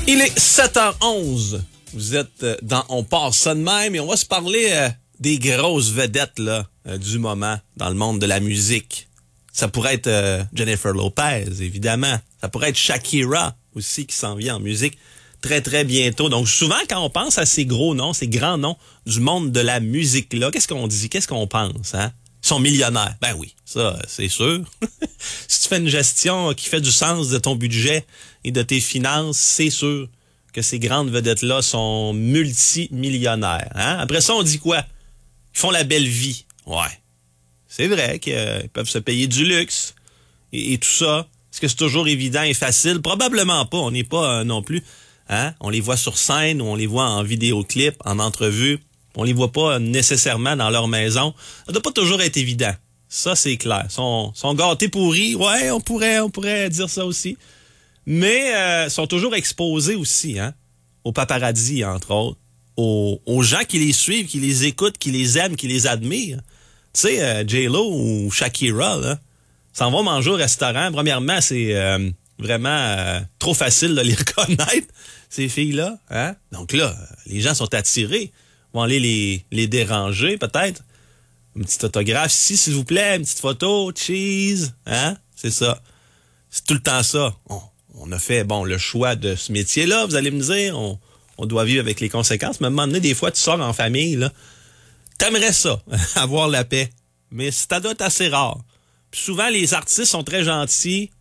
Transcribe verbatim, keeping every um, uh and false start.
Il est sept heures onze. Vous êtes dans On part ça de même et on va se parler euh, des grosses vedettes là euh, du moment dans le monde de la musique. Ça pourrait être euh, Jennifer Lopez, évidemment. Ça pourrait être Shakira aussi qui s'en vient en musique très, très bientôt. Donc, souvent, quand on pense à ces gros noms, ces grands noms du monde de la musique-là, qu'est-ce qu'on dit? Qu'est-ce qu'on pense, hein? Ils sont millionnaires. Ben oui, ça, c'est sûr. Si tu fais une gestion qui fait du sens de ton budget et de tes finances, c'est sûr que ces grandes vedettes-là sont multimillionnaires. Hein? Après ça, on dit quoi? Ils font la belle vie. Ouais. C'est vrai qu'ils peuvent se payer du luxe et, et tout ça. Est-ce que c'est toujours évident et facile? Probablement pas. On n'est pas euh, non plus. Hein? On les voit sur scène ou on les voit en vidéoclip, en entrevue. On les voit pas nécessairement dans leur maison. Ça doit pas toujours être évident. Ça, c'est clair. Ils sont, sont gâtés pourris. Ouais, on pourrait, on pourrait dire ça aussi. Mais euh, sont toujours exposés aussi, hein, aux paparazzi, entre autres, aux, aux gens qui les suivent, qui les écoutent, qui les aiment, qui les admirent. Tu sais, euh, J-Lo ou Shakira, là, s'en vont manger au restaurant. Premièrement, c'est euh, vraiment euh, trop facile de les reconnaître, ces filles-là. Hein? Donc là, les gens sont attirés. Vont aller les, les déranger, peut-être. Une petite autographe ici, s'il vous plaît. Une petite photo, cheese. Hein? C'est ça. C'est tout le temps ça. On, on a fait, bon, le choix de ce métier-là. Vous allez me dire, on, on doit vivre avec les conséquences. Mais à un moment donné, des fois, tu sors en famille, là. T'aimerais ça, avoir la paix. Mais ça doit être assez rare. Puis souvent, les artistes sont très gentils.